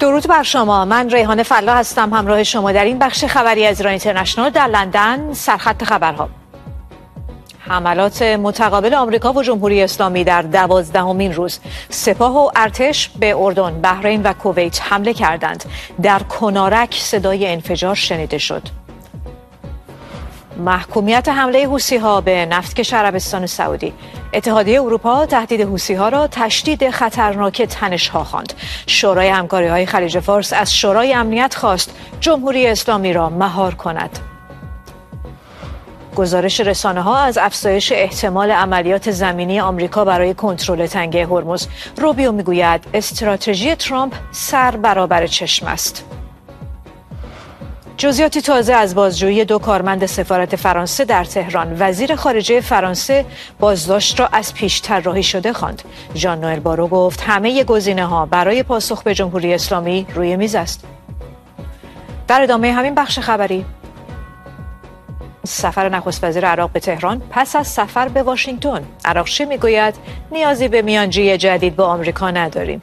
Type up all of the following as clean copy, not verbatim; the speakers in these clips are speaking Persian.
درود بر شما. من ریحانه فلا هستم، همراه شما در این بخش خبری از ایران اینترنشنال در لندن. سرخط خبرها: حملات متقابل آمریکا و جمهوری اسلامی در 12مین روز. سپاه و ارتش به اردن، بحرین و کویت حمله کردند. در کنارک صدای انفجار شنیده شد. محکومیت حمله حوثی‌ها به نفتکش عربستان سعودی. اتحادیه اروپا تهدید حوثی‌ها را تشدید خطرناک تنش‌ها خواند. شورای همکاری‌های خلیج فارس از شورای امنیت خواست جمهوری اسلامی را مهار کند. گزارش رسانه‌ها از افزایش احتمال عملیات زمینی آمریکا برای کنترل تنگه هرمز. روبیو میگوید استراتژی ترامپ سر برابر چشم است. جزئیاتی تازه از بازجویی 2 کارمند سفارت فرانسه در تهران. وزیر خارجه فرانسه بازداشت را از پیش طراحی شده خواند. ژان نوئل بارو گفت همه گزینه‌ها برای پاسخ به جمهوری اسلامی روی میز است. در ادامه همین بخش خبری، سفر نخست وزیر عراق به تهران پس از سفر به واشنگتن. عراقچی میگوید نیازی به میانجی جدید با آمریکا نداریم.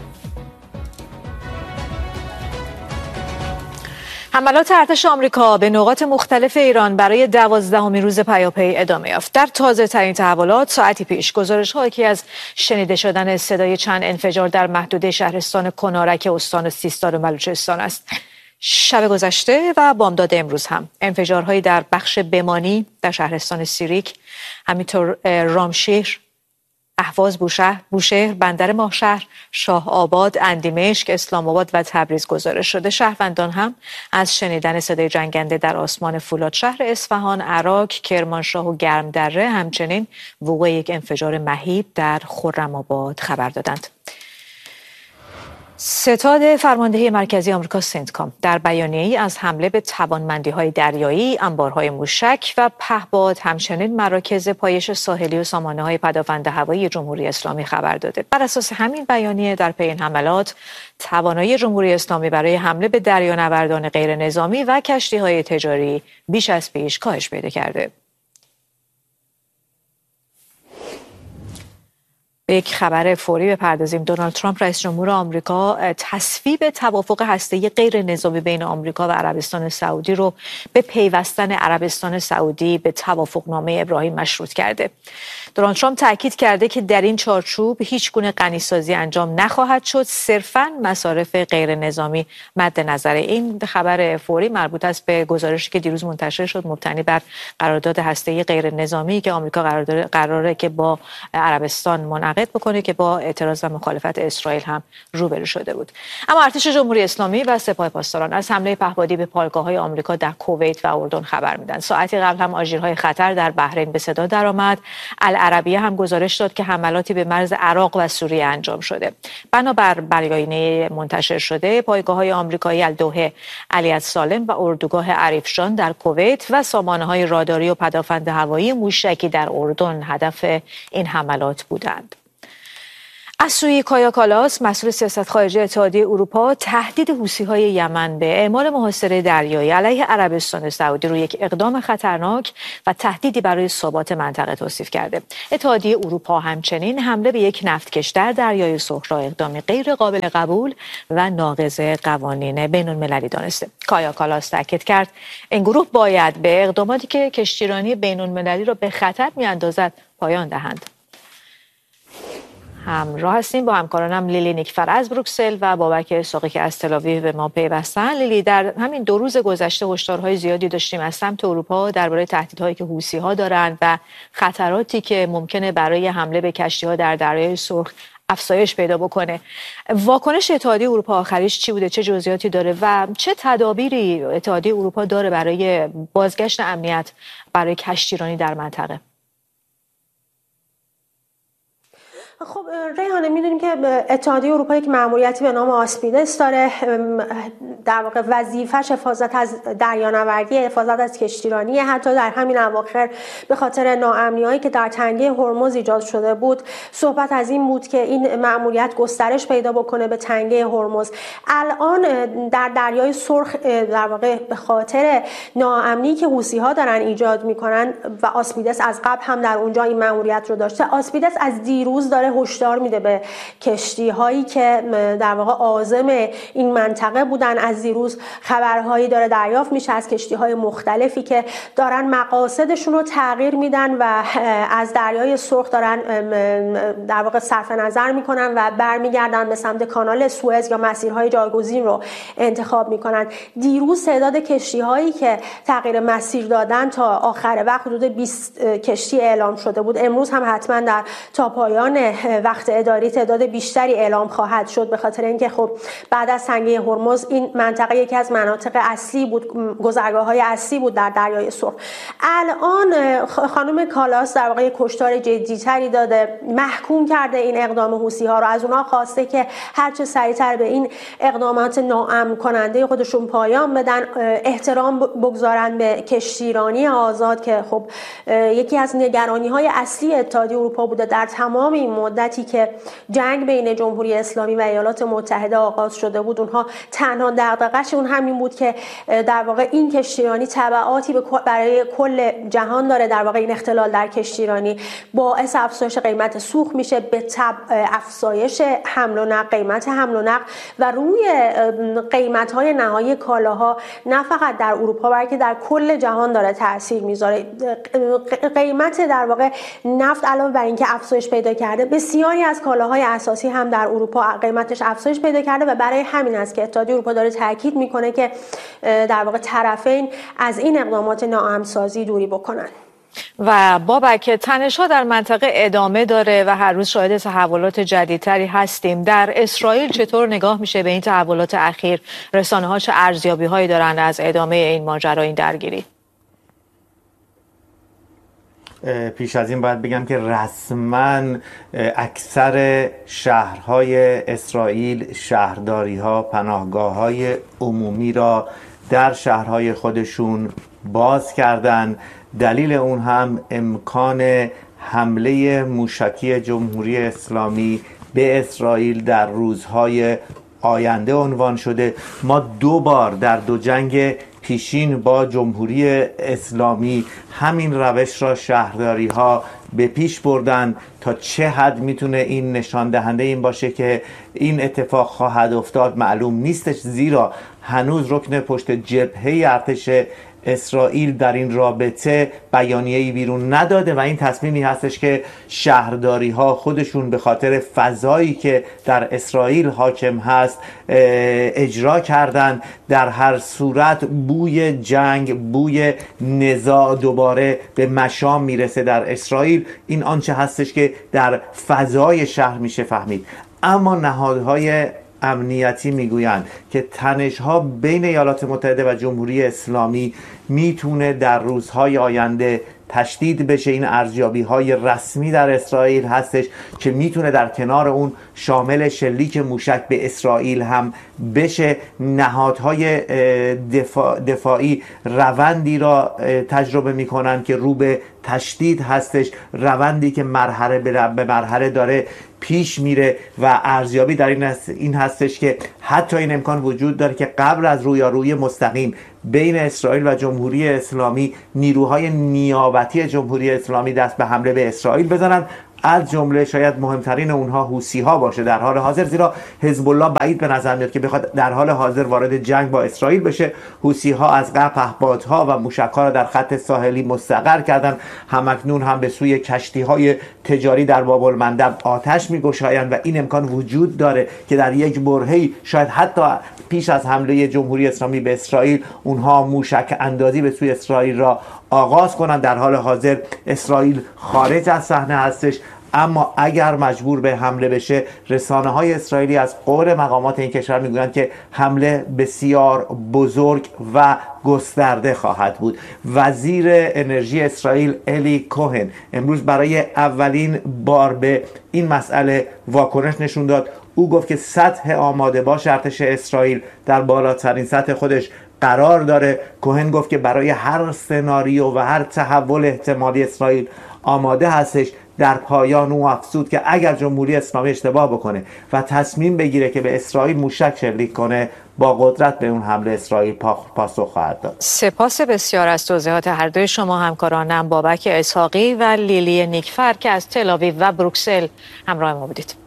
حملات ارتش آمریکا به نقاط مختلف ایران برای 12مین روز پیاپی ادامه یافت. در تازه‌ترین تحولات ساعتی پیش گزارش‌هایی که از شنیده شدن صدای چند انفجار در محدوده شهرستان کنارک استان سیستان و بلوچستان است. شب گذشته و بامداد امروز هم انفجارهایی در بخش بمانی در شهرستان سیریک، همینطور رامشهر، اهواز، بوشهر، بندر ماهشهر، شاه آباد، اندیمشک، اسلام آباد و تبریز گزارش شده. شهروندان هم از شنیدن صدای جنگنده در آسمان فولاد شهر اصفهان، عراق، کرمانشاه و گرمدره، همچنین وقوع یک انفجار مهیب در خرم‌آباد خبر دادند. ستاد فرماندهی مرکزی آمریکا سنتکام در بیانیه‌ای از حمله به توانمندی‌های دریایی، انبارهای موشک و پهپاد، همچنین مراکز پایش ساحلی و سامانه‌های پدافند هوایی جمهوری اسلامی خبر داده. بر اساس همین بیانیه در پی این حملات توانایی جمهوری اسلامی برای حمله به دریانوردان غیر نظامی و کشتی‌های تجاری بیش از پیش کاهش پیدا کرده. به یک خبر فوری بپردازیم. دونالد ترامپ رئیس جمهور آمریکا تصویب توافق هسته‌ای غیر نظامی بین آمریکا و عربستان سعودی رو به پیوستن عربستان سعودی به توافقنامه ابراهیم مشروط کرده. دونالد ترامپ تاکید کرده که در این چارچوب هیچ گونه غنیسازی انجام نخواهد شد، صرفاً مصارف غیر نظامی مد نظر. این خبر فوری مربوط است به گزارشی که دیروز منتشر شد مبتنی بر قرارداد هسته‌ای غیر نظامی که آمریکا قراره که با عربستان منعقد بکنه که با اعتراض و مخالفت اسرائیل هم روبرو شده بود. اما ارتش جمهوری اسلامی و سپاه پاسداران از حمله پهپادی به پایگاه‌های آمریکا در کویت و اردن خبر میدن. ساعتی قبل هم آژیرهای خطر در بحرین به صدا درآمد. العربیه هم گزارش داد که حملاتی به مرز عراق و سوریه انجام شده. بنابر بیانیه منتشر شده، پایگاه‌های آمریکایی الدوحه، علی السالم و اردوگاه عریفشان در کویت و سامانه‌های راداری و پدافند هوایی موشکی در اردن هدف این حملات بودند. از سوی کایا کالاس، مسئول سیاست خارجی اتحادیه اروپا، تهدید حوثی‌های یمن به اعمال محاصره دریایی علیه عربستان سعودی رو یک اقدام خطرناک و تهدیدی برای ثبات منطقه توصیف کرده. اتحادیه اروپا همچنین حمله به یک نفتکش در دریای سرخ را اقدامی غیر قابل قبول و ناقض قوانین بین‌المللی دانسته. کایا کالاس تاکید کرد این گروه باید به اقداماتی که کشتیرانی بین‌المللی را به خطر می‌اندازد پایان دهند. همراه هستیم با همکارانم لیلی نیکفر از بروکسل و بابک اسحاقی که از تل‌آویو به ما پیوستن. لیلی، در همین 2 روز گذشته هشدارهای زیادی داشتیم از سمت اروپا درباره تهدیدهایی که حوثی‌ها دارند و خطراتی که ممکنه برای حمله به کشتی‌ها در دریای سرخ افزایش پیدا بکنه. واکنش اتحادیه اروپا آخریش چی بوده؟ چه جزئیاتی داره و چه تدابیری اتحادیه اروپا داره برای بازگشت امنیت برای کشتیرانی در منطقه؟ خب ریحانه، میدونیم که اتحادیه اروپا یک مأموریتی به نام آسپیدس داره. در واقع وظیفش حفاظت از دریانوردی، حفاظت از کشتیرانی. حتی در همین اواخر به خاطر ناامنی‌هایی که در تنگه هرمز ایجاد شده بود صحبت از این بود که این مأموریت گسترش پیدا بکنه به تنگه هرمز. الان در دریای سرخ در واقع به خاطر ناامنی که حوثی‌ها دارن ایجاد میکنن و آسپیدس از قبل هم در اونجا این مأموریت رو داشته، آسپیدس از دیروز داره هشدار میده به کشتی‌هایی که در واقع عازم این منطقه بودن. از دیروز خبرهایی داره دریافت میشه از کشتی‌های مختلفی که دارن مقاصدشون رو تغییر میدن و از دریای سرخ دارن در واقع صرف نظر میکنن و برمیگردن به سمت کانال سوئز یا مسیرهای جایگزین رو انتخاب میکنن. دیروز تعداد کشتی‌هایی که تغییر مسیر دادن تا آخر وقت حدود 20 کشتی اعلام شده بود. امروز هم حتما تا پایان وقت اداری تعداد بیشتری اعلام خواهد شد، به خاطر اینکه خب بعد از تنگه هرمز این منطقه یکی از مناطق اصلی بود، گذرگاه‌های اصلی بود در دریای سرخ. الان خانم کالاس در واقع کشتار جدی‌تری داده، محکوم کرده این اقدام حوثی‌ها رو، از اونها خواسته که هر چه سریعتر به این اقدامات ناامن کننده خودشون پایان بدن، احترام بگذارن به کشتیرانی آزاد که خب یکی از نگرانی‌های اصلی اتحادیه اروپا بوده در تمام این مدتی که جنگ بین جمهوری اسلامی و ایالات متحده آغاز شده بود. اونها تنها دغدغه‌شون همین بود که در واقع این کشتیرانی تبعاتی برای کل جهان داره. در واقع این اختلال در کشتیرانی باعث افزایش قیمت سوخت میشه، به افزایش حمل و نقل، قیمت حمل و نقل و روی قیمت‌های نهایی کالاها نه فقط در اروپا بلکه در کل جهان داره تاثیر میذاره. قیمت در واقع نفت علاوه بر اینکه افزایش پیدا کرده، بسیاری از کالاهای اساسی هم در اروپا قیمتش افزایش پیدا کرده و برای همین است که اتحادیه اروپا داره تاکید میکنه که در واقع طرفین از این اقدامات ناامن‌سازی دوری بکنن. و بابک، تنش‌ها در منطقه ادامه داره و هر روز شاهد تحولات جدیدتری هستیم. در اسرائیل چطور نگاه میشه به این تحولات اخیر؟ رسانه‌ها چه ارزیابی‌هایی دارند از ادامه این ماجرا، این درگیری؟ پیش از این باید بگم که رسما اکثر شهرهای اسرائیل شهرداری‌ها پناهگاه‌های عمومی را در شهرهای خودشون باز کردن. دلیل اون هم امکان حمله موشکی جمهوری اسلامی به اسرائیل در روزهای آینده عنوان شده. ما 2 بار در 2 جنگ پیشین با جمهوری اسلامی همین روش را شهرداری ها به پیش بردن. تا چه حد میتونه این نشان دهنده این باشه که این اتفاق خواهد افتاد معلوم نیستش، زیرا هنوز رکن پشت جبهه ارتش اسرائیل در این رابطه بیانیه‌ای بیرون نداده و این تصمیمی هستش که شهرداری ها خودشون به خاطر فضایی که در اسرائیل حاکم هست اجرا کردن. در هر صورت بوی جنگ، بوی نزاع دوباره به مشام میرسه در اسرائیل. این آنچه هستش که در فضای شهر میشه فهمید. اما نهادهای امنیتی میگویند که تنش‌ها بین ایالات متحده و جمهوری اسلامی میتونه در روزهای آینده تشدید بشه. این ارزیابی‌های رسمی در اسرائیل هستش که میتونه در کنار اون شامل شلیک موشک به اسرائیل هم بشه. نهادهای دفاعی روندی را تجربه میکنن که رو به تشدید هستش، روندی که مرحله به مرحله داره پیش میره و ارزیابی در این هستش که حتی این امکان وجود داره که قبل از رویارویی مستقیم بین اسرائیل و جمهوری اسلامی نیروهای نیابتی جمهوری اسلامی دست به حمله به اسرائیل بزنن. از جمله شاید مهمترین اونها حوثی‌ها باشه در حال حاضر، زیرا حزب الله بعید به نظر میاد که بخواد در حال حاضر وارد جنگ با اسرائیل بشه. حوثی‌ها از قبل پهپادها و موشک‌ها را در خط ساحلی مستقر کردن، همکنون هم به سوی کشتی‌های تجاری در باب المندب آتش می‌گشایند و این امکان وجود داره که در یک برهه‌ای شاید حتی پیش از حمله جمهوری اسلامی به اسرائیل اونها موشک اندازی به سوی اسرائیل را آغاز کنند. در حال حاضر اسرائیل خارج از صحنه هستش، اما اگر مجبور به حمله بشه رسانه‌های اسرائیلی از قول مقامات این کشور میگویند که حمله بسیار بزرگ و گسترده خواهد بود. وزیر انرژی اسرائیل الی کوهن امروز برای اولین بار به این مسئله واکنش نشون داد. او گفت که سطح آماده باش ارتش اسرائیل در بالاترین سطح خودش قرار داره. کوهن گفت که برای هر سناریو و هر تحول احتمالی اسرائیل آماده هستش. در پایان او افزود که اگر جمهوری اسلامی اشتباه بکنه و تصمیم بگیره که به اسرائیل موشک شلیک کنه، با قدرت به اون حمله اسرائیل پاسخ خواهد داد. سپاس بسیار از توضیحات هر دوی شما همکارانم، بابک اسحاقی و لیلی نیکفر که از تل‌آویو و بروکسل همراه ما بودید.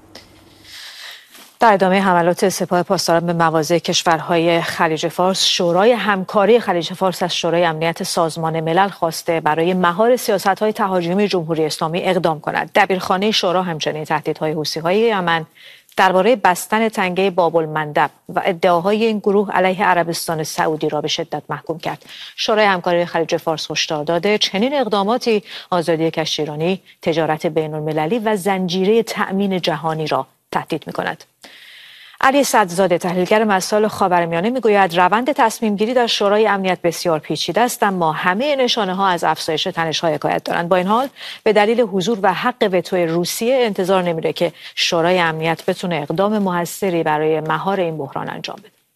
در ادامه حملات سپاه پاسداران به مواضع کشورهای خلیج فارس، شورای همکاری خلیج فارس از شورای امنیت سازمان ملل خواسته برای مهار سیاست‌های تهاجمی جمهوری اسلامی اقدام کند. دبیرخانه شورا همچنین تهدیدهای حوثی‌های یمن درباره بستن تنگه باب‌المندب و ادعاهای این گروه علیه عربستان سعودی را به شدت محکوم کرد. شورای همکاری خلیج فارس هشدار داده چنین اقداماتی آزادی کشتیرانی، تجارت بین‌المللی و زنجیره تأمین جهانی را تهدید می‌کند. علی صدرزاده تحلیلگر مسائل خاورمیانه میگوید روند تصمیم گیری در شورای امنیت بسیار پیچیده است، اما همه نشانه ها از افزایش تنش‌ها حکایت دارند. با این حال به دلیل حضور و حق وتوی روسیه انتظار نمیره که شورای امنیت بتونه اقدام موثری برای مهار این بحران انجام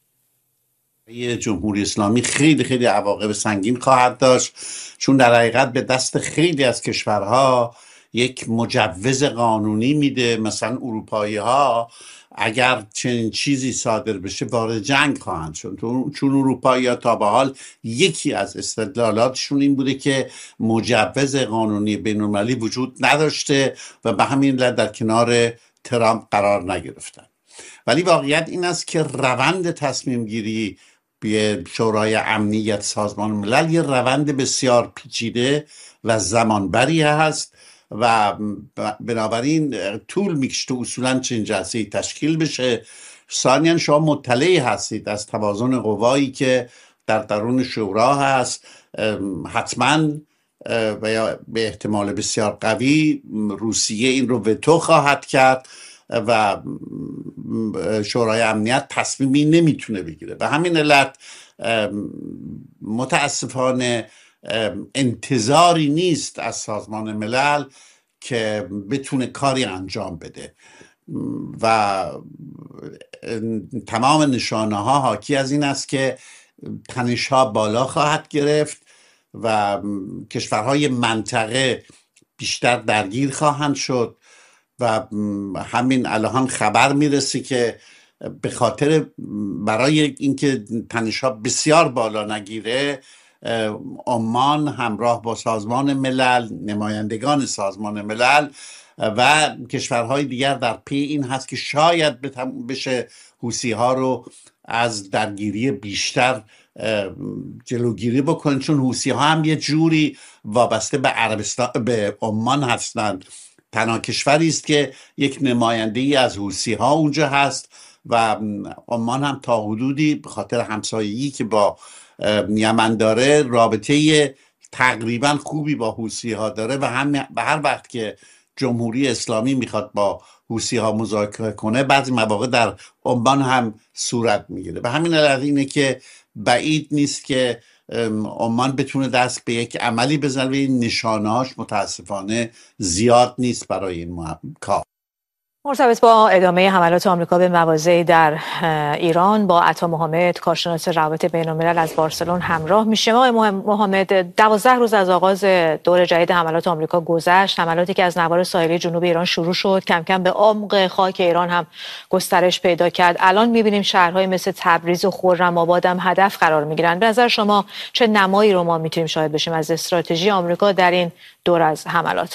بده. جمهوری اسلامی خیلی عواقب سنگین خواهد داشت، چون در حقیقت به دست خیلی از کشورها یک مجوز قانونی میده. مثلا اروپایی ها اگر چنین چیزی صادر بشه وارد جنگ خواهند شد، چون اروپایی ها تا به حال یکی از استدلالاتشون این بوده که مجوز قانونی بین‌المللی وجود نداشته و به همین علت در کنار ترامپ قرار نگرفتن. ولی واقعیت این است که روند تصمیم گیری به شورای امنیت سازمان ملل یه روند بسیار پیچیده و زمانبری هست و بنابراین طول میکشه اصولا چنین جلسه‌ای تشکیل بشه. ثانیاً شما مطلعی هستید از توازن قوایی که در درون شورا هست. حتما و یا به احتمال بسیار قوی روسیه این رو وتو خواهد کرد و شورای امنیت تصمیمی نمیتونه بگیره. به همین علت متاسفانه انتظاری نیست از سازمان ملل که بتونه کاری انجام بده و تمام نشانه ها حاکی از این است که تنش ها بالا خواهد گرفت و کشورهای منطقه بیشتر درگیر خواهند شد و همین الان خبر میرسه که به خاطر برای اینکه تنش ها بسیار بالا نگیره، عمان همراه با سازمان ملل، نمایندگان سازمان ملل و کشورهای دیگر در پی این هست که شاید بشه حوثی ها رو از درگیری بیشتر جلوگیری بکنن، چون حوثی ها هم یه جوری وابسته به عربستان، به عمان هستند. تنها کشوری است که یک نماینده‌ای از حوثی ها اونجا هست و عمان هم تا حدودی به خاطر همسایگی که با یمن داره رابطه تقریبا خوبی با حوثی ها داره و هم به هر وقت که جمهوری اسلامی میخواد با حوثی ها مذاکره کنه بعضی مواقع در عمان هم صورت میگیره. به همین علت اینه که بعید نیست که عمان بتونه دست به یک عملی بزنه و این نشانه‌هاش متاسفانه زیاد نیست برای این کار. مرتبط با ادامه حملات آمریکا به مواضعی در ایران با عطا محمد، کارشناس روابط بین‌الملل از بارسلون همراه میشه. آقای محمد، 12 روز از آغاز دور جدید حملات آمریکا گذشت، حملاتی که از نوار ساحلی جنوب ایران شروع شد کم کم به عمق خاک ایران هم گسترش پیدا کرد. الان میبینیم شهرهای مثل تبریز و خرم‌آباد هم هدف قرار میگیرن. به نظر شما چه نمایی رو ما میتونیم شاهد بشیم از استراتژی آمریکا در این دور از حملات؟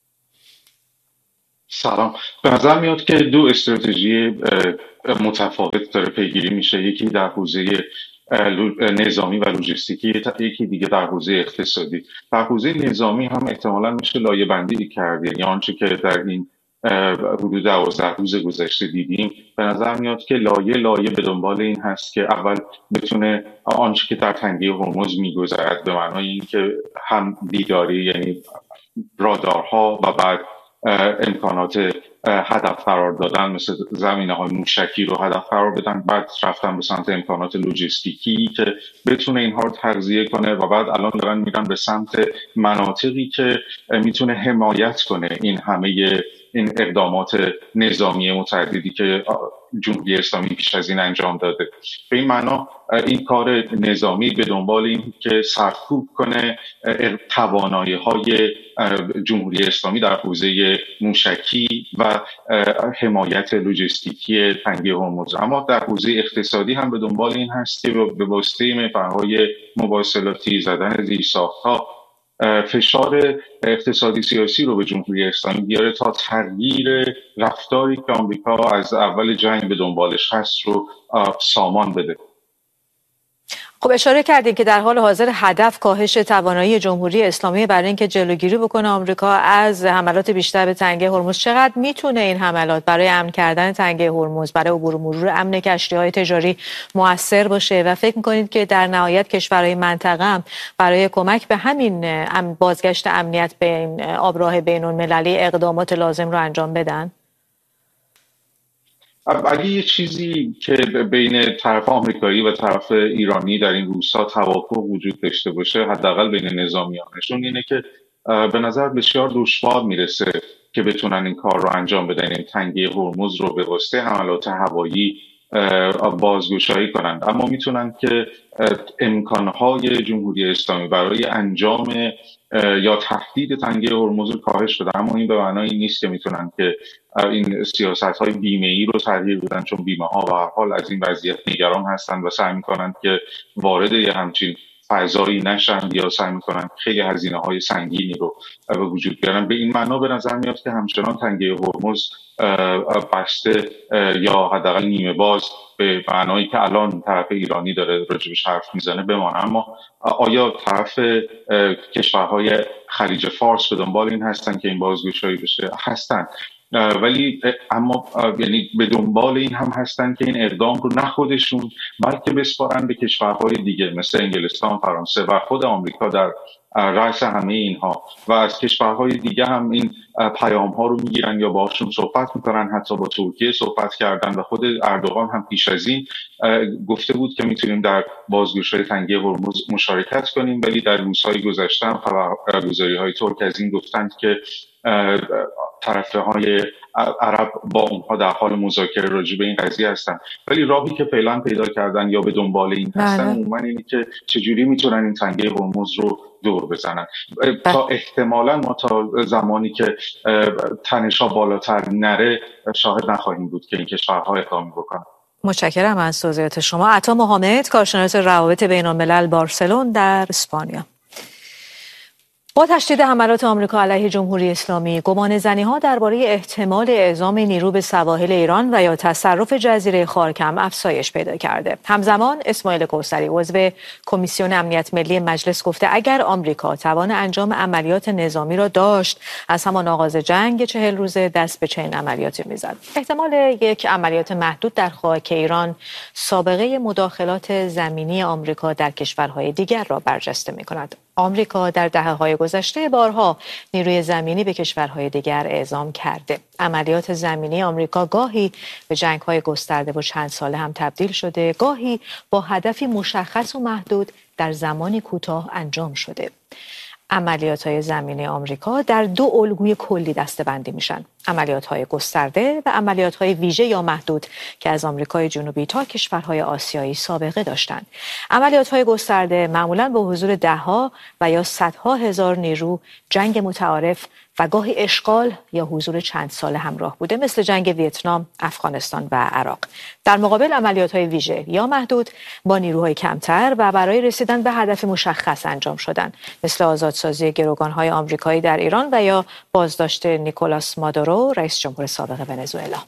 سلام. به نظر میاد که دو استراتژی متفاوت داره پیگیری میشه، یکی در حوزه نظامی و لوجستیکی، یکی دیگه در حوزه اقتصادی. در حوزه نظامی هم احتمالاً میشه لایه بندی کرد، یعنی آنچه که در این حدود 12 روز گذشته دیدیم به نظر میاد که لایه به دنبال این هست که اول بتونه آنچه که در تنگه هرمز میگذرد به معنای اینکه هم دیداری یعنی رادارها و بعد امکانات هدف قرار دادن مثل زمینه‌های موشکی رو هدف قرار بدن، بعد رفتن به سمت امکانات لوجستیکی که بتونه اینها رو تغذیه کنه و بعد الان دارن میرن به سمت مناطقی که میتونه حمایت کنه این همه این اقدامات نظامی متعددی که جمهوری اسلامی پیش از این انجام داده. به این معنا این کار نظامی به دنبال این که سرکوب کنه توانایی‌های جمهوری اسلامی در حوزه موشکی و حمایت لوجستیکی تنگه هرمز، اما در حوزه اقتصادی هم به دنبال این هست که به واسطه محورهای مواصلاتی، زدن زیرساخت‌ها، فشار اقتصادی سیاسی رو به جمهوری اسلامی بیاره تا تغییر رفتاری که آمریکا از اول جنگ به دنبالش هست رو سامان بده. خب اشاره کردید که در حال حاضر هدف کاهش توانایی جمهوری اسلامی برای اینکه جلوگیری بکنه آمریکا از حملات بیشتر به تنگه هرمز. چقدر میتونه این حملات برای امن کردن تنگه هرمز، برای عبور و مرور امن کشتی‌های تجاری موثر باشه و فکر می‌کنید که در نهایت کشورهای منطقه هم برای کمک به همین بازگشت امنیت به این آبراه بین‌المللی اقدامات لازم رو انجام بدن؟ اگه یه چیزی که بین طرف آمریکایی و طرف ایرانی در این روزها توافق وجود داشته باشه، حداقل بین نظامیانشون، اینه که به نظر بسیار دشوار میرسه که بتونن این کار رو انجام بدن، این تنگه هرمز رو به واسطه حملات هوایی بازگشایی کنند، اما میتونن که امکانهای جمهوری اسلامی برای انجام یا تهدید تنگه هرمز رو کاهش بده. اما این به معنای نیست که میتونن که این سیاست‌های بیمه‌ای رو تغییر بدن، چون بیمه‌ها به هر حال از این وضعیت نگران هستند و سعی میکنن که وارد یه همچین فضایی نشن یا سعی میکنن خیلی هزینه‌های سنگینی رو به وجود بیارن. به این معنا به نظر میاد که همچنان تنگه هرمز بسته یا حداقل نیمه باز به معنایی که الان طرف ایرانی داره راجبش حرف میزنه بمانه. اما آیا طرف کشورهای خلیج فارس به دنبال این هستن که این بازگشایی بشه؟ هستن، ولی اما یعنی به دنبال این هم هستن که این اقدام رو نه خودشون بلکه بسپارن به کشورهای دیگه مثل انگلستان، فرانسه و خود آمریکا در رأس همه اینها، و از کشورهای دیگه هم این پیام ها رو میگیرن یا باهاشون صحبت میکنن. حتی با ترکیه صحبت کردن و خود اردوغان هم پیش از این گفته بود که میتونیم در بازگشایی تنگه هرمز مشارکت کنیم، ولی در روزهای گذشته هم خبرگزاری‌های ترک از این گفتند که طرفهای عرب با اونها در حال مذاکره راجع به این قضیه هستن، ولی راهی که فعلا پیدا کردن یا به دنبال این هستن عموما اینه که چجوری میتونن این تنگه هرمز رو دور بزنن. تا احتمالاً ما تا زمانی که تنش‌ها بالاتر نره شاهد نخواهیم بود که این کشورها اقدامی بکنن. متشکرم از توضیحات شما. عطا محمد، کارشناس روابط بین‌الملل بارسلون در اسپانیا. با تشدید حملات آمریکا علیه جمهوری اسلامی، گمانه‌زنی‌ها درباره احتمال اعزام نیرو به سواحل ایران و یا تصرف جزیره خارکم افزایش پیدا کرده. همزمان اسماعیل کوثری عضو کمیسیون امنیت ملی مجلس گفته اگر آمریکا توان انجام عملیات نظامی را داشت، از همان آغاز جنگ 40 روزه دست به چنین عملیاتی می‌زد. احتمال یک عملیات محدود در خاک ایران سابقه مداخلات زمینی آمریکا در کشورهای دیگر را برجسته می‌کند. آمریکا در دهه‌های گذشته بارها نیروی زمینی به کشورهای دیگر اعزام کرده. عملیات زمینی آمریکا گاهی به جنگ‌های گسترده و چند ساله هم تبدیل شده، گاهی با هدفی مشخص و محدود در زمانی کوتاه انجام شده. عملیات‌های زمینی آمریکا در دو الگوی کلی دسته‌بندی میشن: عملیات‌های گسترده و عملیات‌های ویژه یا محدود که از آمریکای جنوبی تا کشورهای آسیایی سابقه داشتند. عملیات‌های گسترده معمولاً با حضور ده‌ها و یا صدها هزار نیرو، جنگ متعارف و گاهی اشغال یا حضور چند ساله همراه بوده، مثل جنگ ویتنام، افغانستان و عراق. در مقابل عملیات‌های ویژه یا محدود با نیروهای کمتر و برای رسیدن به هدف مشخص انجام شدن، مثل آزادسازی گروگان‌های آمریکایی در ایران و یا بازداشت نیکولاس مادورو، رئیس جمهور سابق ونزوئلا.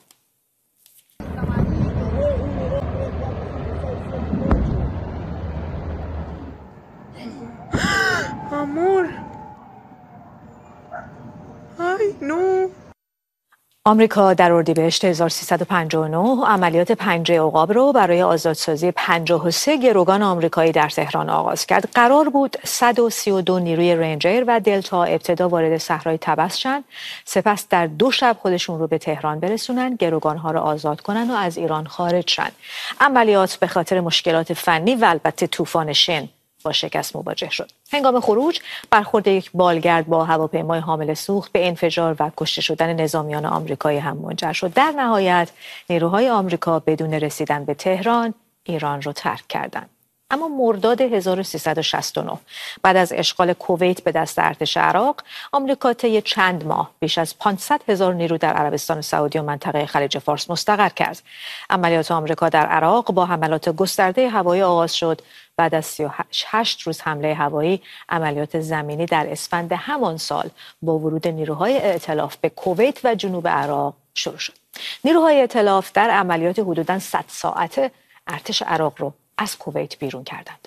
آمریکا در اردیبهشت 1359 عملیات پنجه عقاب رو برای آزادسازی 53 گروگان آمریکایی در تهران آغاز کرد. قرار بود 132 نیروی رنجر و دلتا ابتدا وارد صحرای طبس شن، سپس در 2 شب خودشون رو به تهران برسونن، گروگان‌ها رو آزاد کنن و از ایران خارج شن. عملیات به خاطر مشکلات فنی و البته طوفان شن با شکست مواجه شد. هنگام خروج برخورد یک بالگرد با هواپیمای حامل سوخت به انفجار و کشته شدن نظامیان آمریکایی هم منجر شد. در نهایت نیروهای آمریکا بدون رسیدن به تهران ایران رو ترک کردند. اما مرداد 1369 بعد از اشغال کویت به دست ارتش عراق، آمریکا طی چند ماه بیش از 500,000 نیرو در عربستان سعودی و منطقه خلیج فارس مستقر کرد. عملیات آمریکا در عراق با حملات گسترده هوایی آغاز شد. بعد از 38 روز حمله هوایی، عملیات زمینی در اسفند همان سال با ورود نیروهای ائتلاف به کویت و جنوب عراق شروع شد. نیروهای ائتلاف در عملیات حدوداً 100 ساعته ارتش عراق رو از کویت بیرون کردند.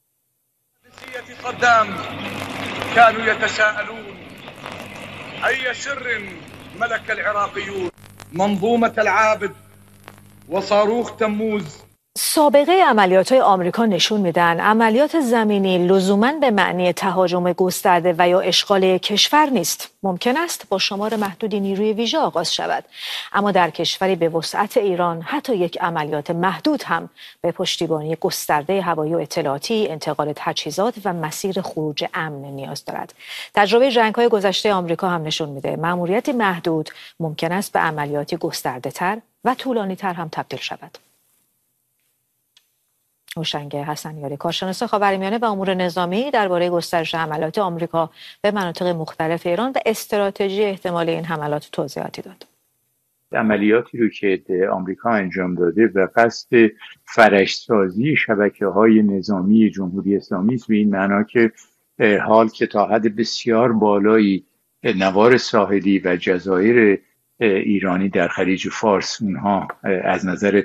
قدام كانوا يتساءلون أي سر ملك العراقيون منظومة العابد وصاروخ تموز. سابقه عملیات‌های آمریکا نشون میدن عملیات زمینی لزوماً به معنی تهاجم گسترده و یا اشغال کشور نیست. ممکن است با شمار محدودی نیروی ویژه آغاز شود، اما در کشوری به وسعت ایران حتی یک عملیات محدود هم به پشتیبانی گسترده هوایی و اطلاعاتی، انتقال تجهیزات و مسیر خروج امن نیاز دارد. تجربه جنگ‌های گذشته آمریکا هم نشون میده مأموریتی محدود ممکن است به عملیاتی گسترده‌تر و طولانی‌تر هم تبدیل شود. هوشنگ حسنیاری، کارشناس خاورمیانه و امور نظامی، درباره گسترش حملات آمریکا به مناطق مختلف ایران و استراتژی احتمال این حملات توضیحاتی داد. عملیاتی رو که آمریکا انجام داده و قصد فرش‌سازی شبکه‌های نظامی جمهوری اسلامی است، به این معنا که حال که تا حد بسیار بالایی نوار ساحلی و جزایر ایرانی در خلیج فارس اونها از نظر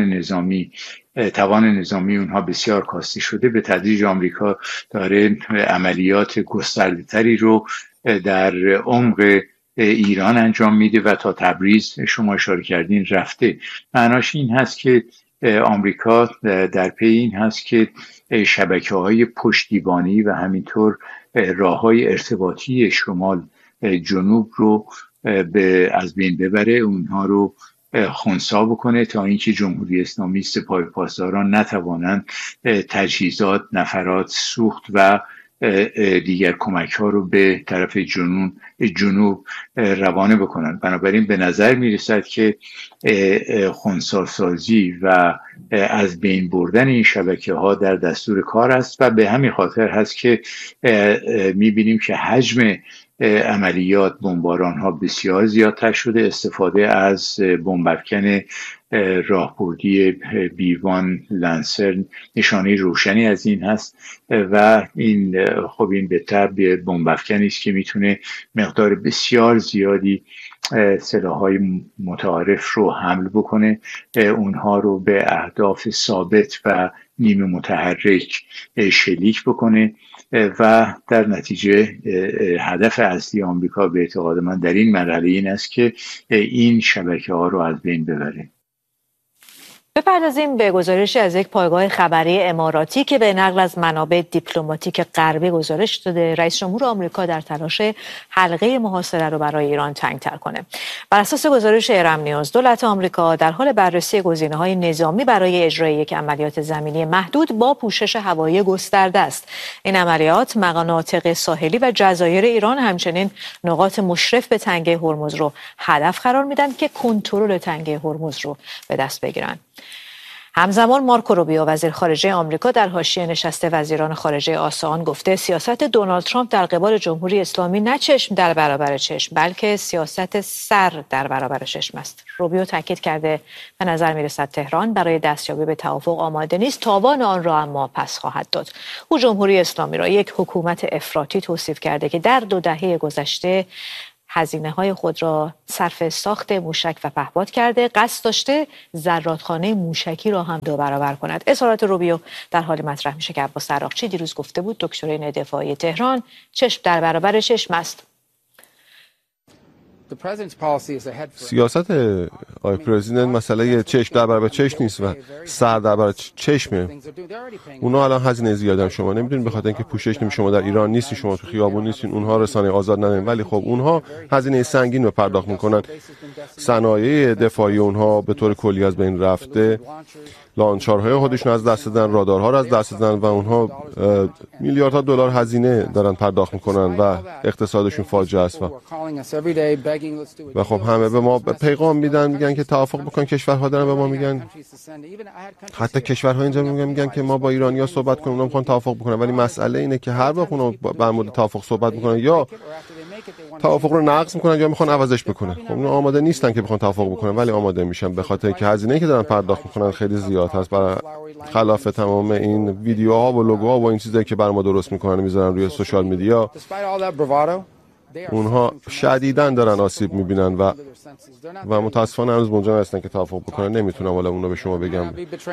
توان نظامی اونها بسیار کاسته شده، به تدریج آمریکا داره عملیات گسترده تری رو در عمق ایران انجام میده و تا تبریز شما اشاره کردین رفته. معناش این هست که آمریکا در پی این هست که شبکه‌های پشتیبانی و همینطور راه‌های ارتباطی شمال جنوب رو از بین ببره، اونها رو خنثی بکنه تا اینکه جمهوری اسلامی سپاه پاسداران نتوانند تجهیزات، نفرات، سوخت و دیگر کمک ها رو به طرف جنوب روانه بکنند. بنابراین به نظر می رسد که خنثی سازی و از بین بردن این شبکه ها در دستور کار است و به همین خاطر هست که می بینیم که حجم عملیات بمباران ها بسیار زیادتر شده. استفاده از بمب افکن راهبردی بیوان لنسر نشانه روشنی از این هست و این بهتر به بمب افکنی است که میتونه مقدار بسیار زیادی سلاح‌های متعارف رو حمل بکنه، اونها رو به اهداف ثابت و نیمه متحرک شلیک بکنه و در نتیجه هدف اصلی آمریکا به اعتقاد من در این مرحله این است که این شبکه‌ها رو از بین ببره. بپردازیم به گزارشی از یک پایگاه خبری اماراتی که به نقل از منابع دیپلماتیک غربی گزارش داده رئیس جمهور آمریکا در تلاش حلقه محاصره رو برای ایران تنگ‌تر کنه. بر اساس گزارش ایران نیوز، دولت آمریکا در حال بررسی گزینه‌های نظامی برای اجرای یک عملیات زمینی محدود با پوشش هوایی گسترده است. این عملیات مناطق ساحلی و جزایر ایران همچنین نقاط مشرف به تنگه هرمز رو هدف قرار میدن که کنترل تنگه هرمز رو به دست بگیرن. همزمان مارکو روبیو وزیر خارجه آمریکا در حاشیه نشست وزیران خارجه آسان گفته سیاست دونالد ترامپ در قبال جمهوری اسلامی نه چشم در برابر چشم بلکه سیاست سر در برابر چشم است. روبیو تاکید کرده به نظر میرسد تهران برای دستیابی به توافق آماده نیست، تاوان آن را اما پس خواهد داد. او جمهوری اسلامی را یک حکومت افراطی توصیف کرده که در 2 دهه گذشته هزینه‌های خود را صرف ساخت موشک و پهپاد کرده، قصد داشته زرادخانه موشکی را هم 2 برابر کند. اظهارات روبیو در حال مطرح میشه که عباس عراقچی دیروز گفته بود دکترین دفاعی تهران چشم در برابر چشم است. سیاست آقای پرزیدنت مسئله چشم در برابر چشم نیست و سر در برابر چشمه. اونا الان هزینه زیاده شما نمیدونید، به خاطر اینکه پوشش نمی، شما در ایران نیستی، شما تو خیابون نیستین، اونها رسانه آزاد ندارن، ولی خب اونها هزینه سنگین رو پرداخت میکنن. صنایع دفاعی اونها به طور کلی از بین رفته، لانچارهای خودشون از دست دادن، رادارها رو از دست دادن و اونها میلیاردها دلار هزینه دارن پرداخت میکنن و اقتصادشون فاجعه است. و خب همه به ما پیغام میدن، میگن که توافق بکن. کشورها دارن به ما میگن، حتی کشورها اینجا میگن که ما با ایرانی‌ها صحبت کنیم، اونا میخوان توافق بکنن. ولی مسئله اینه که هر وقت اونا در مورد توافق صحبت میکنن یا توافق رو نقض میکنن یا میخوان عوضش بکنن. خب اونا آماده نیستن که بخوان توافق بکنن، ولی آماده میشن به خاطر اینکه هزینه‌ای که دارن پرداخت میکنن خیلی زیاد هست، برای خلاف تمام این ویدیوها و لوگوها و این چیزایی که برای ما درست میکنن میذارن روی سوشال میدیا. اونها شدیداً دارن آسیب میبینن و متاسفانه هنوز اونجا هستن که توافق بکنن. نمیتونم حالا اونو به شما بگم.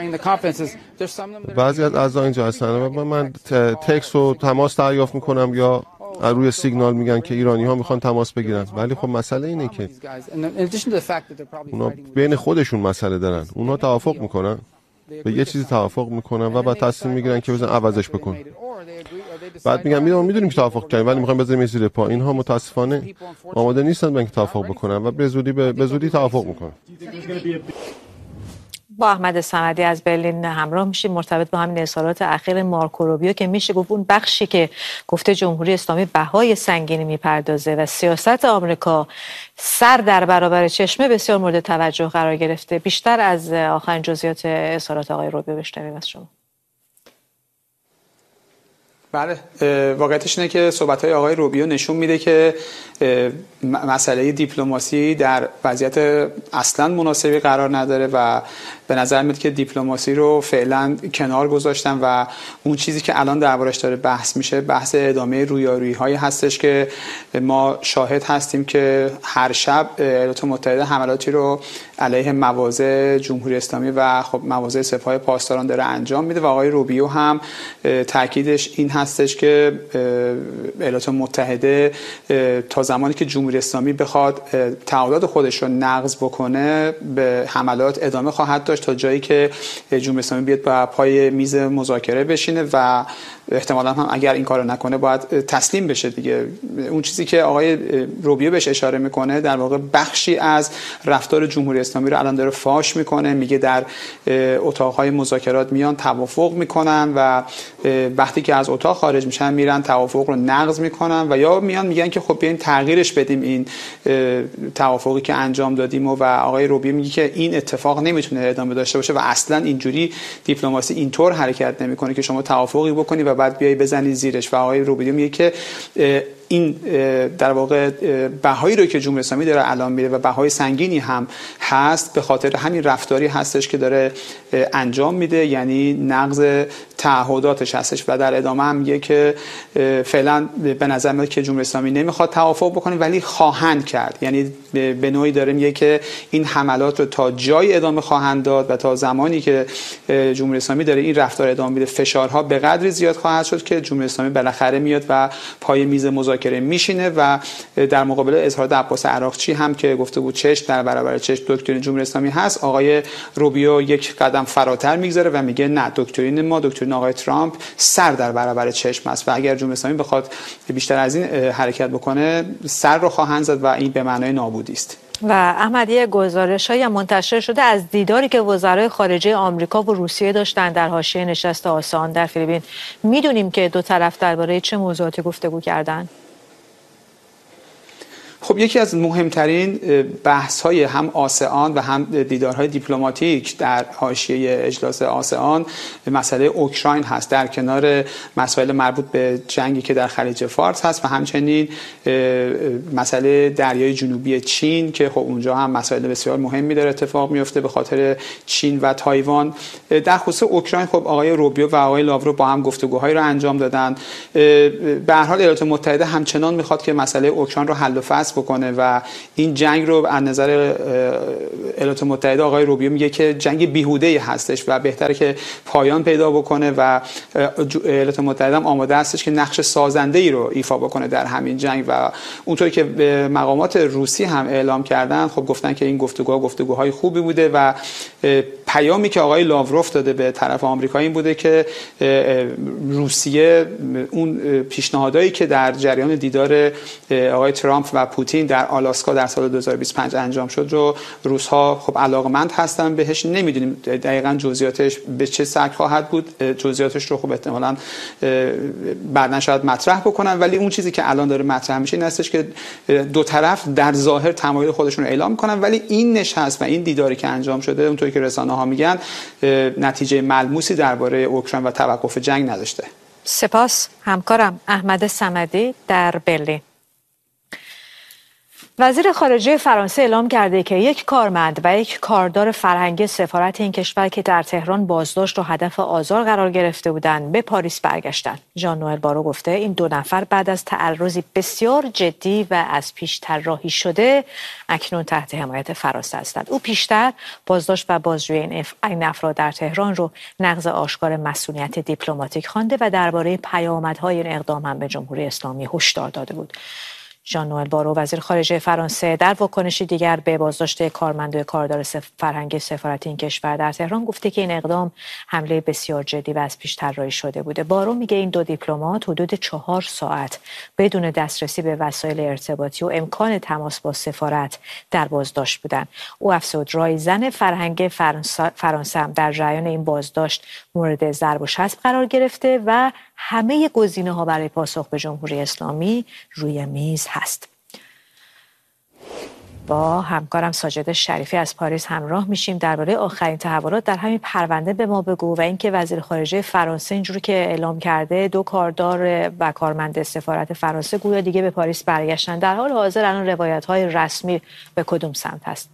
بعضی از اعضا اینجا هستن و من تکست و تماس دریافت میکنم یا روی سیگنال میگن که ایرانی ها میخوان تماس بگیرن، ولی خب مسئله اینه که اونا بین خودشون مسئله دارن. اونا توافق میکنن، به یه چیزی توافق میکنن و بعد تصمیم میگیرن که بزن عوضش بکن. بعد میگن میدونیم که توافق کردیم ولی میخوایم بذاریم زیر پا. اینها متاسفانه آماده نیستن به اینکه توافق بکنن و به زودی توافق میکنن. با احمد صمدی از برلین همراه میشیم مرتبط با همین اظهارات اخیر مارکو روبیو که میشه گفت اون بخشی که گفته جمهوری اسلامی بهای سنگینی میپردازه و سیاست آمریکا سر در برابر چشمه بسیار مورد توجه قرار گرفته. بیشتر از آخرین جزئیات اظهارات آقای روبیو بشنویم از شما. بله، واقعیتش اینه که صحبت‌های آقای روبیو نشون میده که مسئله دیپلماسی در وضعیت اصلا مناسبی قرار نداره و به نظر میاد که دیپلماسی رو فعلا کنار گذاشتن و اون چیزی که الان دربارش داره بحث میشه بحث ادامه رویارویی‌هایی هستش که ما شاهد هستیم که هر شب ایالات متحده حملاتی رو علیه مواضع جمهوری اسلامی و خب مواضع سپاه پاسداران داره انجام میده و آقای روبیو هم تاکیدش این هستش که ایالات متحده تا زمانی که جمهوری اسلامی بخواد تعهدات خودش رو نقض بکنه به حملات ادامه خواهد داشت تا جایی که جمهوری اسلامی بیاد با پای میز مذاکره بشینه و احتمالاً هم اگر این کارو نکنه باید تسلیم بشه دیگه. اون چیزی که آقای روبیو بهش اشاره میکنه در واقع بخشی از رفتار جمهوری اسلامی رو الان داره فاش میکنه. میگه در اتاقهای مذاکرات میان توافق میکنن و وقتی که از اتاق خارج میشن میرن توافق رو نقض میکنن و یا میان میگن که خب بیاین تغییرش بدیم این توافقی که انجام دادیم و آقای روبیو میگه که این اتفاق نمیتونه ادامه داشته باشه و اصلا اینجوری دیپلماسی اینطور حرکت نمیکنه که شما توافقی بکنی و بعد بیای بزنی زیرش. و آقای روبیو میگه که این در واقع بهایی رو که جمهوری اسلامی داره الان میده و بهای سنگینی هم هست به خاطر همین رفتاری هستش که داره انجام میده، یعنی نقض تعهداتش هستش. و در ادامه هم میگه که فعلا به نظر میاد که جمهوری اسلامی نمیخواد توافق بکنه ولی خواهند کرد، یعنی به نوعی داره میگه که این حملات رو تا جای ادامه خواهند داد و تا زمانی که جمهوری اسلامی داره این رفتار ادامه میده فشارها به قدری زیاد خواهد شد که جمهوری اسلامی بالاخره میاد و پای میز مذاکره میشینه. و در مقابل اظهارات عباس عراقچی هم که گفته بود چشم در برابر چشم دکترین جمهوری اسلامی هست، آقای روبیو یک قدم فراتر میگذاره و میگه نه، دکترین ما دکترین آقای ترامپ سر در برابر چشم است و اگر جمهوری اسلامی بخواد بیشتر از این حرکت بکنه سر رو خواهند زد و این به معنای نابودی است. و احمد یه گزارش‌هایی منتشر شده از دیداری که وزرای خارجه آمریکا و روسیه داشتن در حاشیه نشست آسان در فیلیپین. میدونیم که دو طرف درباره چه موضوعاتی گفتگو کردن؟ خب یکی از مهمترین بحث‌های هم آسئان و هم دیدارهای دیپلماتیک در حاشیه اجلاس آسئان مسئله اوکراین هست، در کنار مسائل مربوط به جنگی که در خلیج فارس هست و همچنین مسئله دریای جنوبی چین که خب اونجا هم مسائل بسیار مهمی داره اتفاق میفته به خاطر چین و تایوان. در خصوص اوکراین خب آقای روبیو و آقای لاورو با هم گفتگوهایی رو انجام دادن. به هر حال ایالات متحده همچنان میخواد که مسئله اوکراین رو حل و فصل بکنه و این جنگ رو از نظر ایالات متحده آقای روبیو میگه که جنگ بیهوده‌ای هستش و بهتره که پایان پیدا بکنه و ایالات متحده هم آماده هستش که نقش سازنده‌ای رو ایفا بکنه در همین جنگ و اونطوری که مقامات روسی هم اعلام کردن خب گفتن که این گفتگوهای خوبی بوده و پیامی که آقای لاوروف داده به طرف آمریکا این بوده که روسیه اون پیشنهادایی که در جریان دیدار آقای ترامپ و پوتین در آلاسکا در سال 2025 انجام شد رو روس‌ها خب علاقمند هستن بهش. نمیدونیم دقیقاً جزئیاتش به چه شکل خواهد بود، جزئیاتش رو خب احتمالاً بعداً شاید مطرح بکنن، ولی اون چیزی که الان داره مطرح میشه این هستش که دو طرف در ظاهر تمایل خودشون رو اعلام کنن، ولی این نشست و این دیداری که انجام شده اونطوری که رسانه‌ها میگن نتیجه ملموسی درباره اوکراین و توقف جنگ نداشته. سپاس همکارم احمد صمدی در برلین. وزیر خارجه فرانسه اعلام کرده که یک کارمند و یک کاردار فرهنگی سفارت این کشور که در تهران بازداشت و هدف آزار قرار گرفته بودند به پاریس برگشتند. ژان نوئل بارو گفته این دو نفر بعد از تعرضی بسیار جدی و از پیش طراحی شده اکنون تحت حمایت فرانسه هستند. او پیشتر بازداشت و بازجویی این افراد در تهران رو نقض آشکار مسئولیت دیپلماتیک خوانده و درباره پیامدهای این اقدام هم به جمهوری اسلامی هشدار داده بود. ژان نوئل بارو وزیر خارجه فرانسه در واکنشی دیگر به بازداشت کارمند و کاردار فرهنگی سفارت این کشور در تهران گفته که این اقدام حمله بسیار جدی و از پیش طراحی شده بوده. بارو میگه این دو دیپلمات حدود 4 ساعت بدون دسترسی به وسایل ارتباطی و امکان تماس با سفارت در بازداشت بودند. او افزود رایزن فرهنگ فرانسه هم در جریان این بازداشت مورد ضرب و شتم قرار گرفته و همه گزینه‌ها برای پاسخ به جمهوری اسلامی روی میز هست. با همکارم ساجد شریفی از پاریس همراه میشیم. درباره آخرین تحولات در همین پرونده به ما بگو و اینکه وزیر خارجه فرانسه اینجوری که اعلام کرده دو کاردار و کارمند سفارت فرانسه گویا دیگه به پاریس برگشتن. در حال حاضر الان روایت‌های رسمی به کدوم سمت هست؟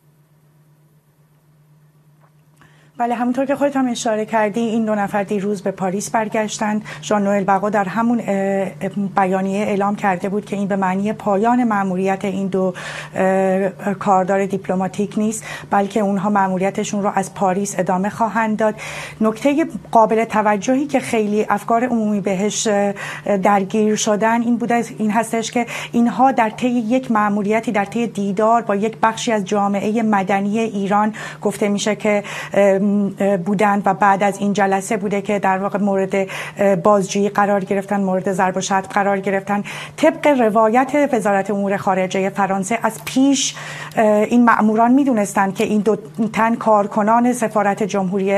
بله، همونطور که خودت هم اشاره کردی این دو نفر دیروز به پاریس برگشتند. ژان نوئل بارو در همون بیانیه اعلام کرده بود که این به معنی پایان مأموریت این دو کاردار دیپلماتیک نیست، بلکه اونها مأموریتشون رو از پاریس ادامه خواهند داد. نکته قابل توجهی که خیلی افکار عمومی بهش درگیر شدن این هستش که اینها در طی یک مأموریتی، در طی دیدار با یک بخشی از جامعه مدنی ایران گفته میشه که بودند و بعد از این جلسه بوده که در واقع مورد بازجویی قرار گرفتن، مورد ضرب و شتم قرار گرفتن. طبق روایت وزارت امور خارجه فرانسه از پیش این مأموران میدونستند که این دو تن کارکنان سفارت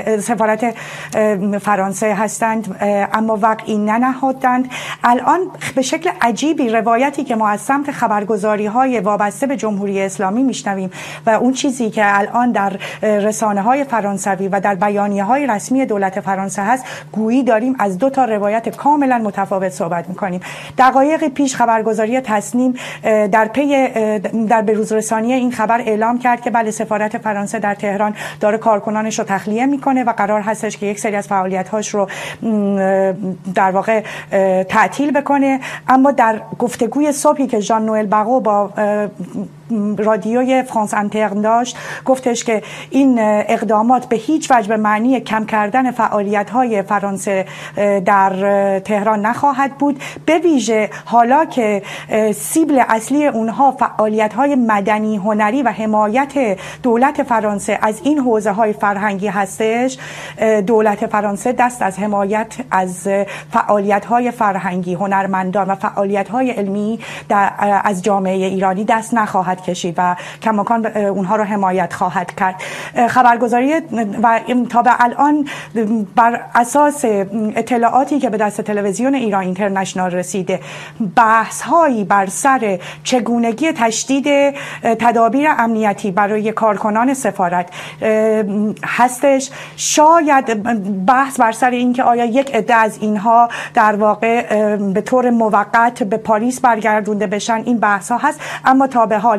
فرانسه هستند، اما وقعی ننهادند. الان به شکل عجیبی روایتی که ما از سمت خبرگزاری‌های وابسته به جمهوری اسلامی میشنویم و اون چیزی که الان در رسانه‌های فرانسوی و در بیانیه‌های رسمی دولت فرانسه هست، گویی داریم از دو تا روایت کاملا متفاوت صحبت می‌کنیم. دقایق پیش خبرگزاری تصنیم در بروزرسانی این خبر اعلام کرد که بله، سفارت فرانسه در تهران داره کارکنانش رو تخلیه میکنه و قرار هستش که یک سری از فعالیت‌هاش رو در واقع تعطیل بکنه. اما در گفتگوی صبحی که ژان نوئل بارو با رادیوی فرانس انتر داشت، گفتش که این اقدامات به هیچ وجه به معنی کم کردن فعالیت‌های فرانسه در تهران نخواهد بود، به ویژه حالا که سیبل اصلی اونها فعالیت‌های مدنی، هنری و حمایت دولت فرانسه از این حوزه‌های فرهنگی هستش. دولت فرانسه دست از حمایت از فعالیت‌های فرهنگی، هنرمندان و فعالیت‌های علمی از جامعه ایرانی دست نخواهد کشید و کماکان اونها رو حمایت خواهد کرد. خبرگزاری و تا به الان بر اساس اطلاعاتی که به دست تلویزیون ایران اینترنشنال رسیده، بحث‌هایی بر سر چگونگی تشدید تدابیر امنیتی برای کارکنان سفارت هستش. شاید بحث بر سر این که آیا یک عده از اینها در واقع به طور موقت به پاریس برگردونده بشن، این بحث‌ها هست، اما تا به حال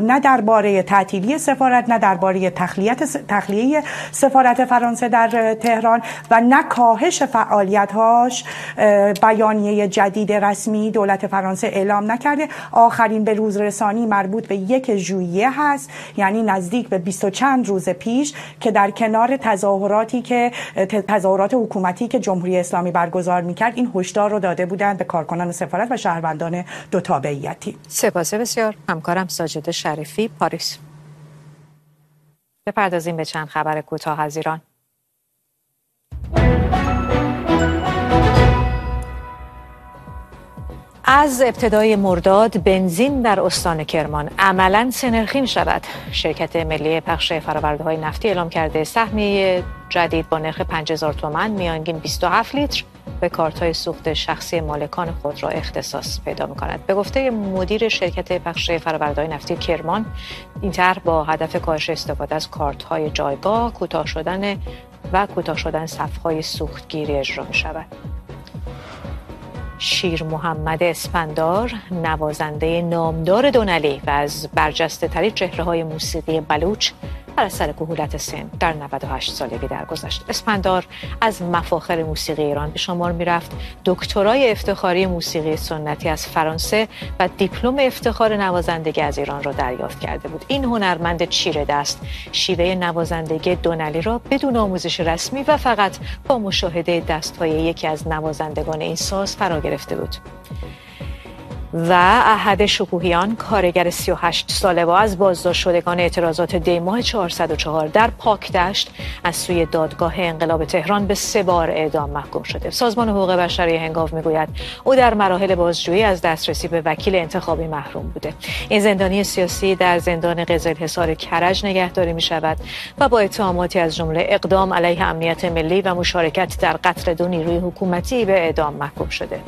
نه درباره تعطیلی سفارت، نه درباره تخلیه سفارت فرانسه در تهران و نه کاهش فعالیت‌هاش بیانیه جدید رسمی دولت فرانسه اعلام نکرده. آخرین به روز رسانی مربوط به 1 ژوئیه هست، یعنی نزدیک به 20 و چند روز پیش، که در کنار تظاهرات حکومتی که جمهوری اسلامی برگزار میکرد این هشدار رو داده بودند به کارکنان سفارت و شهروندان دو تابعیتی. سپاس بسیار. همکارم ساجد شریفی، پاریس. بپردازیم به چند خبر کوتاه از ایران. از ابتدای مرداد بنزین در استان کرمان عملاً سه‌نرخی می‌شود. شرکت ملی پخش فرآورده‌های نفتی اعلام کرده سهمیه جدید با نرخ 5000 تومان میانگین 27 لیتر به کارت‌های سوخت شخصی مالکان خود را اختصاص پیدا می‌کند. به گفته مدیر شرکت پخش فرآورده‌های نفتی کرمان، این طرح با هدف کاهش استفاده از کارت‌های جایگاه، کوتاه شدن صف‌های سوختگیری اجرا می‌شود. شیر محمد اسپندار، نوازنده نامدار دونلی و از برجسته ترین چهره‌های موسیقی بلوچ، در اثر کهولت سن در 98 سالگی درگذشت. اسپندار از مفاخر موسیقی ایران به شمار می‌رفت. دکترای افتخاری موسیقی سنتی از فرانسه و دیپلم افتخار نوازندگی از ایران را دریافت کرده بود. این هنرمند چیره دست شیوه نوازندگی دونلی را بدون آموزش رسمی و فقط با مشاهده دست‌های یکی از نوازندگان این ساز فرا گرفته بود. و احد شکوهیان، کارگر 38 ساله و از بازداشت شدگان اعتراضات دیماه 404 در پاکدشت از سوی دادگاه انقلاب تهران به 3 بار اعدام محکوم شده. سازمان حقوق بشری هنگاو میگوید او در مراحل بازجویی از دسترسی به وکیل انتخابی محروم بوده. این زندانی سیاسی در زندان قزلحصار کرج نگهداری می شود و با اتهاماتی از جمله اقدام علیه امنیت ملی و مشارکت در قتل 2 نیروی حکومتی به اعدام محکوم شده.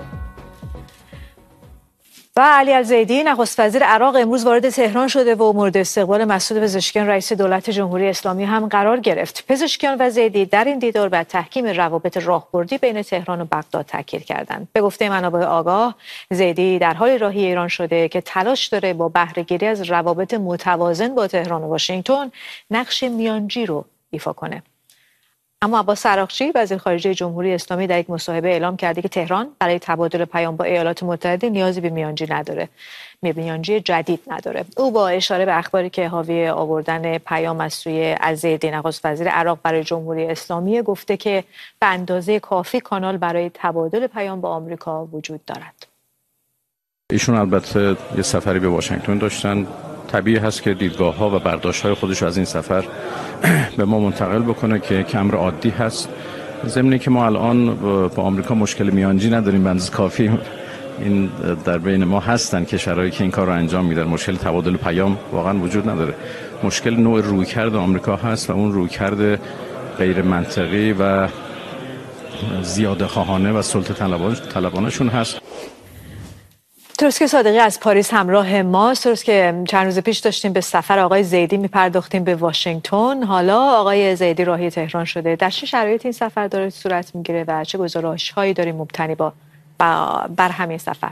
و علی الزیدی، نخست وزیر عراق، امروز وارد تهران شده و مورد استقبال مسعود پزشکیان، رئیس دولت جمهوری اسلامی هم قرار گرفت. پزشکیان و زیدی در این دیدار بر تحکیم روابط راهبردی بین تهران و بغداد تاکید کردند. به گفته منابع آگاه، زیدی در حال راهی ایران شده که تلاش داره با بهره‌گیری از روابط متوازن با تهران و واشنگتن نقش میانجی رو ایفا کنه. اما عباس عراقچی، وزیر خارجه جمهوری اسلامی، در یک مصاحبه اعلام کرده که تهران برای تبادل پیام با ایالات متحده نیازی به میانجی نداره. میانجی جدید نداره. او با اشاره به اخباری که حاوی آوردن پیام از سوی الزیدی، نخست وزیر عراق، برای جمهوری اسلامی گفته که به اندازه کافی کانال برای تبادل پیام با آمریکا وجود دارد. ایشون البته یه سفری به واشنگتن داشتن. طبیعی هست که دیدگاه‌ها و برداشت‌های خودش از این سفر به ما منتقل بکنه که امر عادی هست. ضمن که ما الان با آمریکا مشکل میانجی نداریم، به اندازه کافی این در بین ما هستن کشورهایی که این کار رو انجام میدن. مشکل تبادل پیام واقعا وجود نداره. مشکل نوع رویکرد آمریکا هست و اون رویکرد غیر منطقی و زیاده خواهانه و سلطه طلبانه‌شون هست. تروسک صادقی از پاریس همراه ماست. درست که چند روز پیش داشتیم به سفر آقای زیدی میپرداختیم به واشنگتن. حالا آقای زیدی راهی تهران شده. در چه شرایطی این سفر داره صورت میگیره و چه گزارش‌هایی داریم مبتنی بر همین سفر؟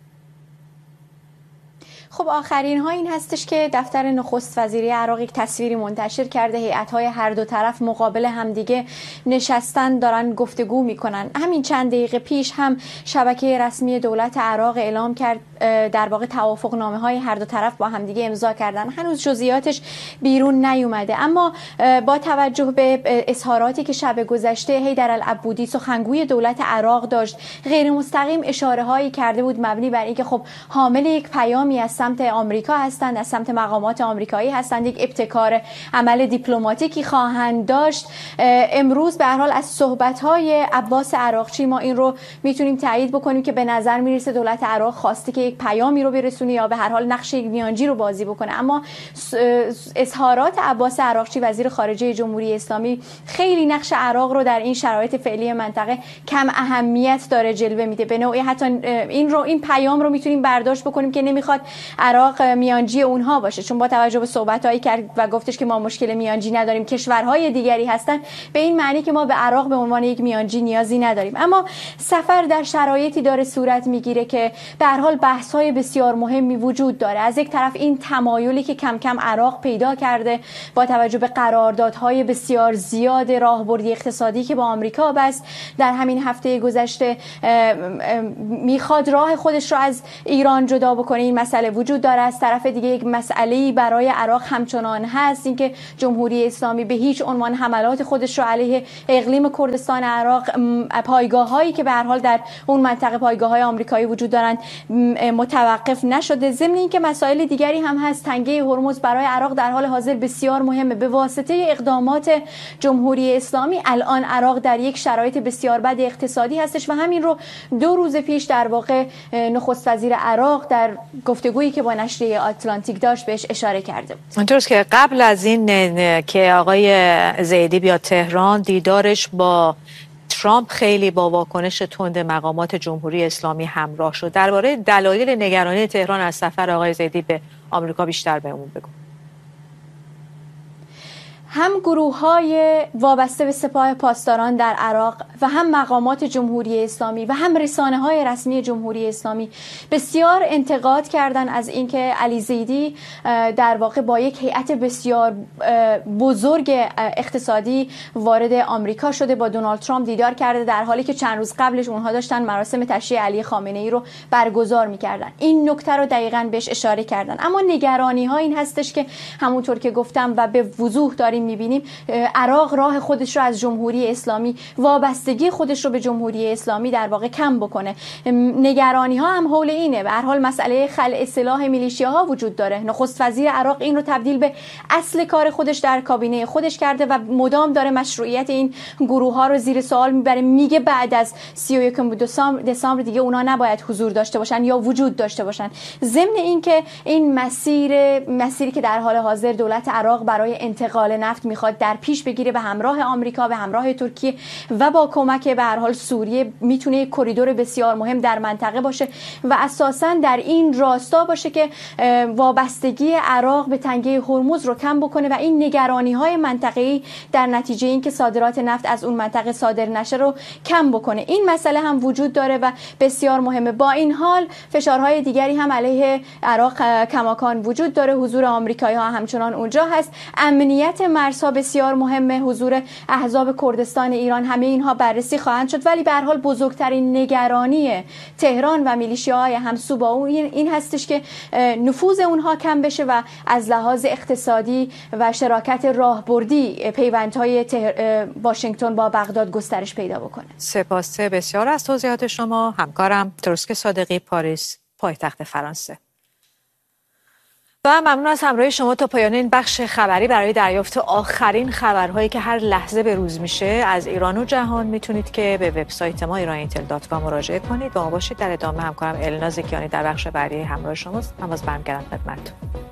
خب آخرین ها این هستش که دفتر نخست وزیری عراق یک تصویری منتشر کرده. هیئت‌های هر دو طرف مقابل همدیگه نشستن، دارن گفتگو میکنن. همین چند دقیقه پیش هم شبکه رسمی دولت عراق اعلام کرد در واقع توافقنامه‌های هر دو طرف با همدیگه امضا کردن. هنوز جزئیاتش بیرون نیومده، اما با توجه به اظهاراتی که شب گذشته حیدر العبودی سخنگوی دولت عراق داشت، غیر مستقیم اشاره‌هایی کرده بود مبنی بر اینکه خب حامل یک پیامی از سمت آمریکا هستند، از سمت مقامات آمریکایی هستند، یک ابتکار عمل دیپلماتیکی خواهند داشت. امروز به هر حال از صحبت‌های عباس عراقچی ما این رو میتونیم تایید بکنیم که به نظر میرسه دولت عراق خواسته که یک پیامی رو برسونه یا به هر حال نقش یک میانجی رو بازی بکنه. اما اظهارات عباس عراقچی وزیر خارجه جمهوری اسلامی خیلی نقش عراق رو در این شرایط فعلی منطقه کم اهمیت داره جلوه میده. به نوعی حتی این پیام رو میتونیم برداشت بکنیم که نمیخواد عراق میانجی اونها باشه، چون با توجه به صحبت‌هایی کرد و گفتش که ما مشکل میانجی نداریم، کشورهای دیگری هستن، به این معنی که ما به عراق به عنوان یک میانجی نیازی نداریم. اما سفر در شرایطی داره صورت میگیره که به هر حال بحث‌های بسیار مهمی وجود داره. از یک طرف این تمایلی که کم کم عراق پیدا کرده با توجه به قراردادهای بسیار زیاد راهبردی اقتصادی که با آمریکا بست در همین هفته گذشته، میخواد راه خودش رو از ایران جدا بکنه. این مسئله وجود داره. از طرف دیگه یک مسئله‌ای برای عراق همچنان هست، اینکه جمهوری اسلامی به هیچ عنوان حملات خودش رو علیه اقلیم کردستان عراق، پایگاه‌هایی که به هر حال در اون منطقه پایگاه‌های آمریکایی وجود دارند، متوقف نشده. ضمن اینکه مسائل دیگری هم هست. تنگه هرمز برای عراق در حال حاضر بسیار مهمه. به واسطه اقدامات جمهوری اسلامی الان عراق در یک شرایط بسیار بد اقتصادی هستش و همین رو 2 روز پیش در واقع نخست وزیر عراق در گفتگویی که با نشریه آتلانتیک داشت بهش اشاره کرده بود. اونطورست که قبل از این که آقای زیدی بیاد تهران، دیدارش با ترامپ خیلی با واکنش تند مقامات جمهوری اسلامی همراه شد. درباره دلایل نگرانی تهران از سفر آقای زیدی به آمریکا بیشتر بهمون بگو. هم گروه‌های وابسته به سپاه پاسداران در عراق و هم مقامات جمهوری اسلامی و هم رسانه‌های رسمی جمهوری اسلامی بسیار انتقاد کردن از اینکه علی زیدی در واقع با یک هیئت بسیار بزرگ اقتصادی وارد آمریکا شده، با دونالد ترامپ دیدار کرده، در حالی که چند روز قبلش اونها داشتن مراسم تشییع علی خامنه‌ای رو برگزار می‌کردن. این نکته رو دقیقاً بهش اشاره کردن. اما نگرانی‌ها این هستش که همونطور که گفتم و به وضوح داریم می‌بینیم، عراق راه خودش رو از جمهوری اسلامی، وابستگی خودش رو به جمهوری اسلامی در واقع کم بکنه. نگرانی‌ها هم حول اینه. به هر حال مسئله خلع سلاح میلیشیاها وجود داره. نخست وزیر عراق این رو تبدیل به اصل کار خودش در کابینه خودش کرده و مدام داره مشروعیت این گروه‌ها رو زیر سوال میبره. میگه بعد از 31 دسامبر دیگه اونا نباید حضور داشته باشن یا وجود داشته باشن. ضمن اینکه این مسیری که در حال حاضر دولت عراق برای انتقال نفت میخواد در پیش بگیره به همراه آمریکا، به همراه ترکیه و با کمک به هر حال سوریه، میتونه یک کریدور بسیار مهم در منطقه باشه و اساساً در این راستا باشه که وابستگی عراق به تنگه هرمز رو کم بکنه و این نگرانی‌های منطقه‌ای در نتیجه اینکه صادرات نفت از اون منطقه صادر نشه رو کم بکنه. این مسئله هم وجود داره و بسیار مهمه. با این حال فشارهای دیگری هم علیه عراق کماکان وجود داره. حضور آمریکایی‌ها همچنان اونجا هست. امنیت مرزها بسیار مهمه. حضور احزاب کردستان ایران، همه اینها بررسی خواهند شد. ولی به هر حال بزرگترین نگرانی تهران و میلیشیاهای همسو با اون این هستش که نفوذ اونها کم بشه و از لحاظ اقتصادی و شراکت راهبردی پیوندهای واشنگتن با بغداد گسترش پیدا بکنه. سپاس بسیار از توضیحات شما. همکارم تروسک صادقی، پاریس، پایتخت فرانسه. و ممنون از همراهی شما تا پایان این بخش خبری. برای دریافت آخرین خبرهایی که هر لحظه به روز میشه از ایران و جهان میتونید که به وبسایت ما iraniantel.com مراجعه کنید. با ما باشید. در ادامه همکارم النا زکیانی در بخش بعدی همراه شماست. من باز برمیگردم خدمتتون.